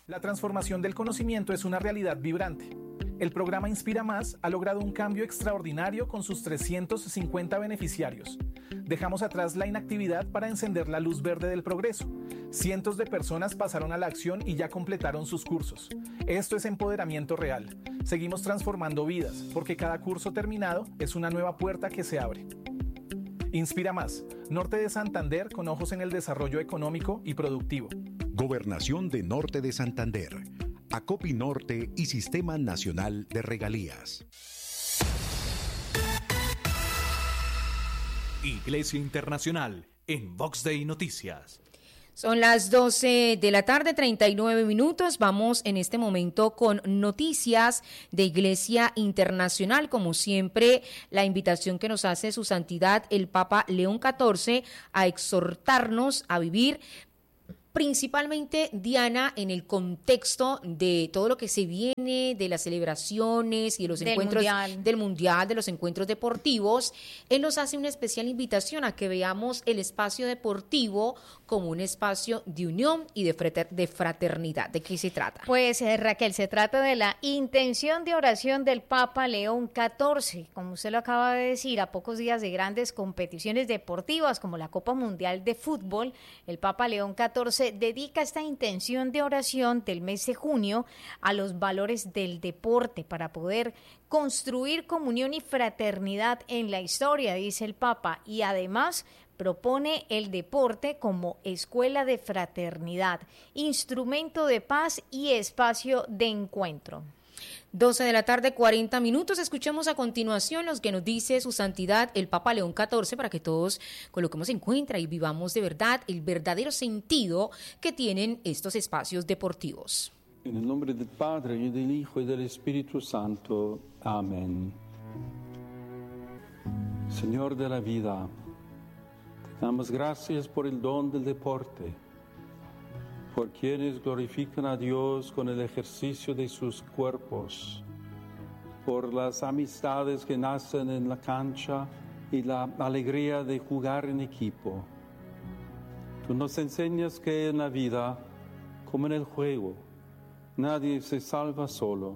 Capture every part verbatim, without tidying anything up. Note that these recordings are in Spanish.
La transformación del conocimiento es una realidad vibrante. El programa Inspira Más ha logrado un cambio extraordinario con sus trescientos cincuenta beneficiarios. Dejamos atrás la inactividad para encender la luz verde del progreso. Cientos de personas pasaron a la acción y ya completaron sus cursos. Esto es empoderamiento real. Seguimos transformando vidas, porque cada curso terminado es una nueva puerta que se abre. Inspira Más, Norte de Santander con ojos en el desarrollo económico y productivo. Gobernación de Norte de Santander, Acopi Norte y Sistema Nacional de Regalías. Iglesia Internacional en Vox Day Noticias. Son las doce de la tarde, treinta y nueve minutos. Vamos en este momento con noticias de Iglesia Internacional. Como siempre, la invitación que nos hace Su Santidad el Papa León catorce a exhortarnos a vivir principalmente, Diana, en el contexto de todo lo que se viene, de las celebraciones y de los del encuentros mundial. del Mundial, de los encuentros deportivos. Él nos hace una especial invitación a que veamos el espacio deportivo como un espacio de unión y de, frater- de fraternidad. ¿De qué se trata? Pues eh, Raquel, se trata de la intención de oración del Papa León catorce, como usted lo acaba de decir, a pocos días de grandes competiciones deportivas como la Copa Mundial de Fútbol. El Papa León catorce dedica esta intención de oración del mes de junio a los valores del deporte para poder construir comunión y fraternidad en la historia, dice el Papa, y además propone el deporte como escuela de fraternidad, instrumento de paz y espacio de encuentro. doce de la tarde, cuarenta minutos. Escuchemos a continuación los que nos dice Su Santidad el Papa León catorce para que todos coloquemos en cuenta y vivamos de verdad el verdadero sentido que tienen estos espacios deportivos. En el nombre del Padre, y del Hijo, y del Espíritu Santo. Amén. Señor de la vida, te damos gracias por el don del deporte, por quienes glorifican a Dios con el ejercicio de sus cuerpos, por las amistades que nacen en la cancha y la alegría de jugar en equipo. Tú nos enseñas que en la vida, como en el juego, nadie se salva solo.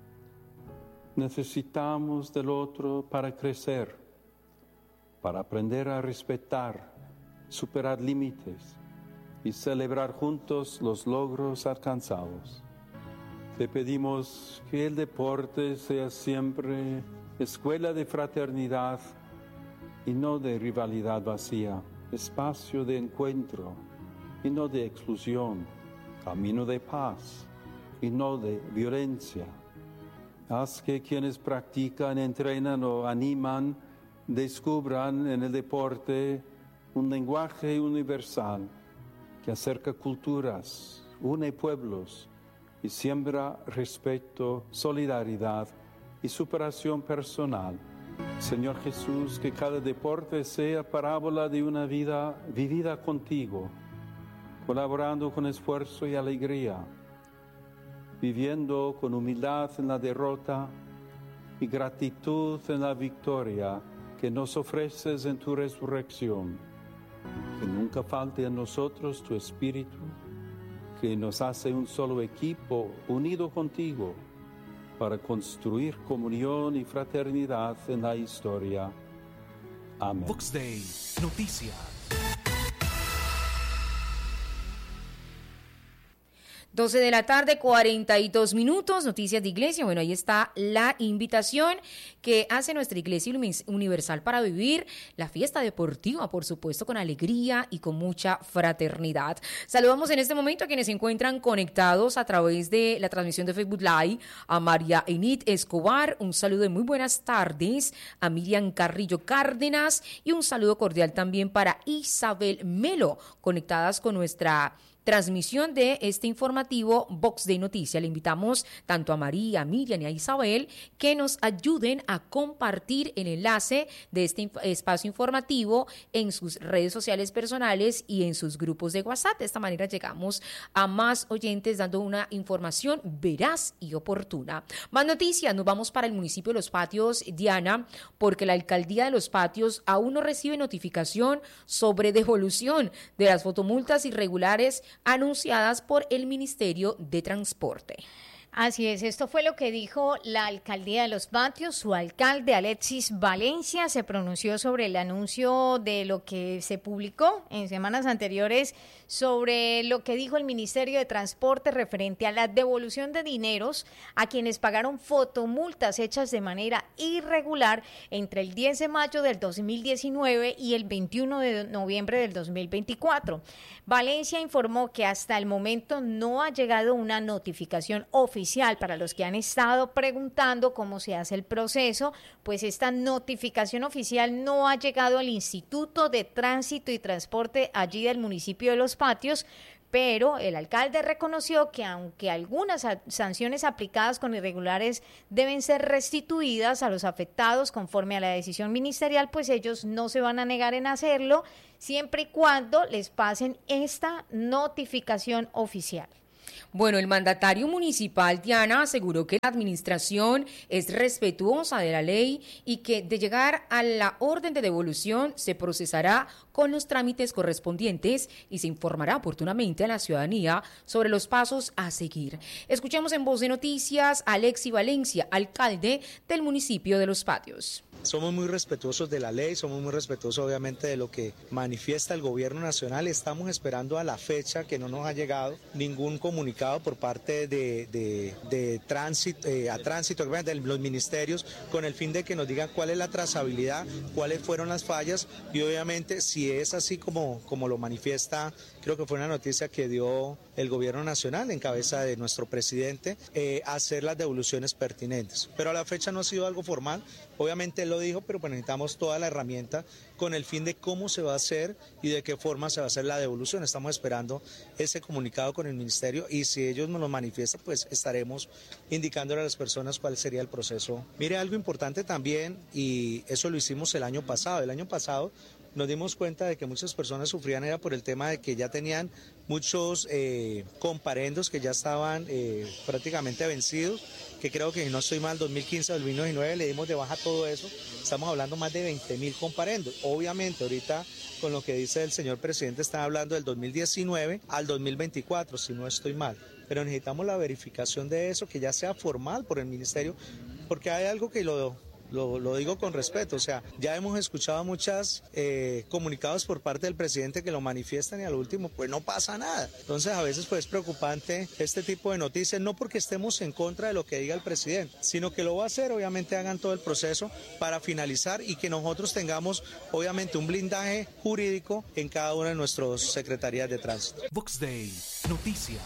Necesitamos del otro para crecer, para aprender a respetar, superar límites y celebrar juntos los logros alcanzados. Te pedimos que el deporte sea siempre escuela de fraternidad y no de rivalidad vacía, espacio de encuentro y no de exclusión, camino de paz y no de violencia. Haz que quienes practican, entrenan o animan descubran en el deporte un lenguaje universal que acerca culturas, une pueblos y siembra respeto, solidaridad y superación personal. Señor Jesús, que cada deporte sea parábola de una vida vivida contigo, colaborando con esfuerzo y alegría, viviendo con humildad en la derrota y gratitud en la victoria que nos ofreces en tu resurrección. Que nunca falte en nosotros tu espíritu, que nos hace un solo equipo unido contigo para construir comunión y fraternidad en la historia. Amén. Vox Day Noticias. doce de la tarde, cuarenta y dos minutos, noticias de iglesia. Bueno, ahí está la invitación que hace nuestra Iglesia Universal para vivir la fiesta deportiva, por supuesto, con alegría y con mucha fraternidad. Saludamos en este momento a quienes se encuentran conectados a través de la transmisión de Facebook Live, a María Enid Escobar, un saludo de muy buenas tardes, a Miriam Carrillo Cárdenas y un saludo cordial también para Isabel Melo, conectadas con nuestra transmisión de este informativo Vox Day Noticias. Le invitamos tanto a María, a Miriam y a Isabel que nos ayuden a compartir el enlace de este inf- espacio informativo en sus redes sociales personales y en sus grupos de WhatsApp. De esta manera llegamos a más oyentes dando una información veraz y oportuna. Más noticias, nos vamos para el municipio de Los Patios, Diana, porque la alcaldía de Los Patios aún no recibe notificación sobre devolución de las fotomultas irregulares anunciadas por el Ministerio de Transporte. Así es, esto fue lo que dijo la alcaldía de Los Patios. Su alcalde Alexis Valencia se pronunció sobre el anuncio de lo que se publicó en semanas anteriores sobre lo que dijo el Ministerio de Transporte referente a la devolución de dineros a quienes pagaron fotomultas hechas de manera irregular entre el diez de mayo del dos mil diecinueve y el veintiuno de noviembre del dos mil veinticuatro. Valencia informó que hasta el momento no ha llegado una notificación oficial para los que han estado preguntando cómo se hace el proceso, pues esta notificación oficial no ha llegado al Instituto de Tránsito y Transporte allí del municipio de Los Patios, pero el alcalde reconoció que aunque algunas sanciones aplicadas con irregulares deben ser restituidas a los afectados conforme a la decisión ministerial, pues ellos no se van a negar en hacerlo siempre y cuando les pasen esta notificación oficial. Bueno, el mandatario municipal, Diana, aseguró que la administración es respetuosa de la ley y que de llegar a la orden de devolución se procesará con los trámites correspondientes y se informará oportunamente a la ciudadanía sobre los pasos a seguir. Escuchemos en Voz de Noticias a Alexis Valencia, alcalde del municipio de Los Patios. Somos muy respetuosos de la ley, somos muy respetuosos obviamente de lo que manifiesta el gobierno nacional. Estamos esperando a la fecha que no nos ha llegado ningún comunicado por parte de, de, de tránsito, eh, a tránsito de los ministerios con el fin de que nos digan cuál es la trazabilidad, cuáles fueron las fallas y obviamente si es así como, como lo manifiesta, creo que fue una noticia que dio el gobierno nacional en cabeza de nuestro presidente, eh, hacer las devoluciones pertinentes. Pero a la fecha no ha sido algo formal, obviamente él lo dijo, pero pues necesitamos toda la herramienta con el fin de cómo se va a hacer y de qué forma se va a hacer la devolución. Estamos esperando ese comunicado con el ministerio y si ellos nos lo manifiestan, pues estaremos indicándole a las personas cuál sería el proceso. Mire, algo importante también, y eso lo hicimos el año pasado, el año pasado nos dimos cuenta de que muchas personas sufrían era por el tema de que ya tenían muchos eh, comparendos que ya estaban eh, prácticamente vencidos, que creo que si no estoy mal, dos mil quince o dos mil diecinueve le dimos de baja todo eso, estamos hablando más de veinte mil comparendos. Obviamente ahorita con lo que dice el señor presidente están hablando del dos mil diecinueve al dos mil veinticuatro, si no estoy mal, pero necesitamos la verificación de eso, que ya sea formal por el ministerio, porque hay algo que lo... Lo, lo digo con respeto, o sea, ya hemos escuchado muchas eh, comunicados por parte del presidente que lo manifiestan y al último pues no pasa nada. Entonces a veces pues es preocupante este tipo de noticias, no porque estemos en contra de lo que diga el presidente, sino que lo va a hacer, obviamente hagan todo el proceso para finalizar y que nosotros tengamos obviamente un blindaje jurídico en cada una de nuestras secretarías de tránsito. Vox Day, noticia.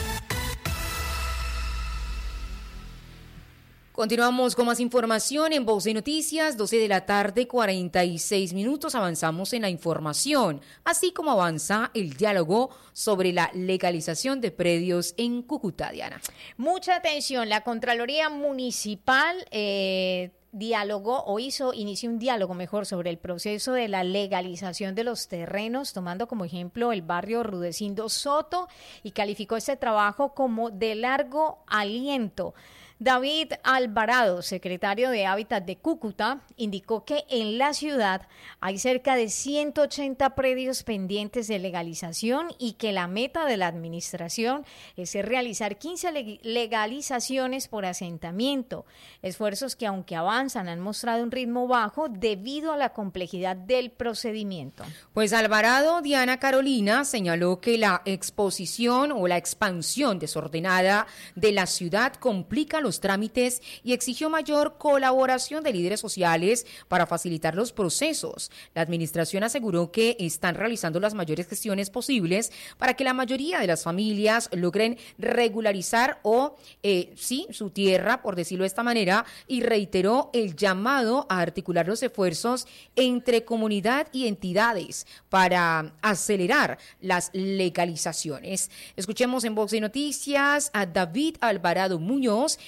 Continuamos con más información en Voz de Noticias, doce de la tarde, cuarenta y seis minutos. Avanzamos en la información, así como avanza el diálogo sobre la legalización de predios en Cúcuta, Diana. Mucha atención, la Contraloría Municipal eh, dialogó o hizo, inició un diálogo mejor sobre el proceso de la legalización de los terrenos, tomando como ejemplo el barrio Rudecindo Soto y calificó este trabajo como de largo aliento. David Alvarado, secretario de Hábitat de Cúcuta, indicó que en la ciudad hay cerca de ciento ochenta predios pendientes de legalización y que la meta de la administración es realizar quince legalizaciones por asentamiento, esfuerzos que aunque avanzan han mostrado un ritmo bajo debido a la complejidad del procedimiento. Pues Alvarado, Diana Carolina, señaló que la exposición o la expansión desordenada de la ciudad complica los trámites y exigió mayor colaboración de líderes sociales para facilitar los procesos. La administración aseguró que están realizando las mayores gestiones posibles para que la mayoría de las familias logren regularizar o, eh, sí, su tierra, por decirlo de esta manera, y reiteró el llamado a articular los esfuerzos entre comunidad y entidades para acelerar las legalizaciones. Escuchemos en Vox de Noticias a David Alvarado Muñoz,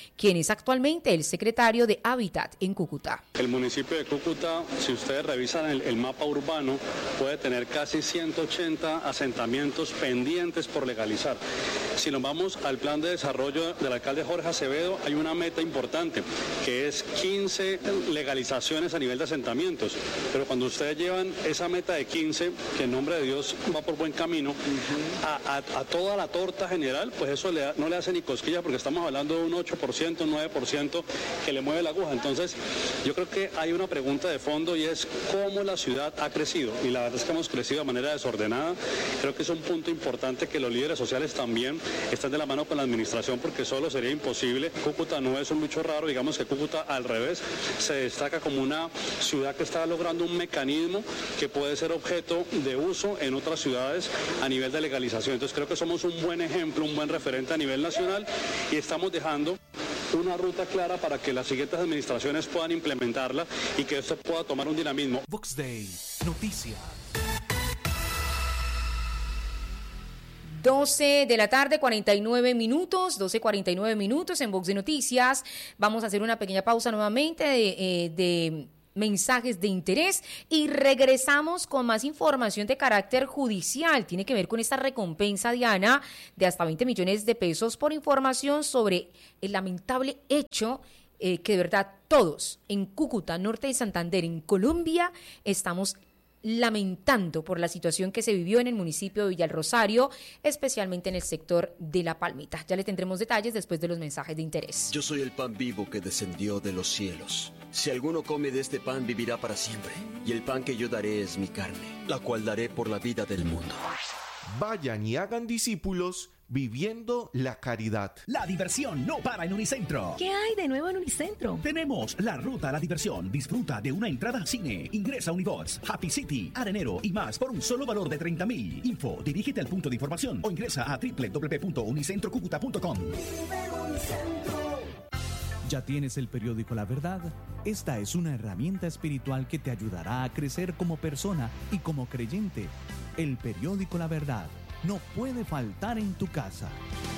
quien es actualmente el secretario de Hábitat en Cúcuta. El municipio de Cúcuta, si ustedes revisan el, el mapa urbano, puede tener casi ciento ochenta asentamientos pendientes por legalizar. Si nos vamos al plan de desarrollo del alcalde Jorge Acevedo, hay una meta importante, que es quince legalizaciones a nivel de asentamientos. Pero cuando ustedes llevan esa meta de quince, que en nombre de Dios va por buen camino, a, a, a toda la torta general, pues eso le, no le hace ni cosquillas, porque estamos hablando de un ocho por ciento, un nueve por ciento que le mueve la aguja. Entonces, yo creo que hay una pregunta de fondo y es cómo la ciudad ha crecido. Y la verdad es que hemos crecido de manera desordenada. Creo que es un punto importante que los líderes sociales también están de la mano con la administración, porque solo sería imposible. Cúcuta no es un bicho raro, digamos que Cúcuta al revés se destaca como una ciudad que está logrando un mecanismo que puede ser objeto de uso en otras ciudades a nivel de legalización. Entonces creo que somos un buen ejemplo, un buen referente a nivel nacional y estamos dejando una ruta clara para que las siguientes administraciones puedan implementarla y que esto pueda tomar un dinamismo. Vox Day, noticias. doce de la tarde, cuarenta y nueve minutos, doce cuarenta y nueve minutos en Vox de Noticias. Vamos a hacer una pequeña pausa nuevamente de, eh, de mensajes de interés y regresamos con más información de carácter judicial. Tiene que ver con esta recompensa, Diana, de hasta veinte millones de pesos por información sobre el lamentable hecho eh, que de verdad todos en Cúcuta, norte de Santander, en Colombia, estamos lamentando por la situación que se vivió en el municipio de Villarrosario, especialmente en el sector de La Palmita. Ya le tendremos detalles después de los mensajes de interés. Yo soy el pan vivo que descendió de los cielos. Si alguno come de este pan, vivirá para siempre. Y el pan que yo daré es mi carne, la cual daré por la vida del mundo. Vayan y hagan discípulos viviendo la caridad. La diversión no para en Unicentro. ¿Qué hay de nuevo en Unicentro? Tenemos la ruta a la diversión. Disfruta de una entrada al cine. Ingresa a Unibox, Happy City, Arenero y más por un solo valor de treinta mil. Info, dirígete al punto de información o ingresa a doble u doble u doble u punto unicentro cúcuta punto com. ¿Ya tienes el periódico La Verdad? Esta es una herramienta espiritual que te ayudará a crecer como persona y como creyente. El periódico La Verdad no puede faltar en tu casa.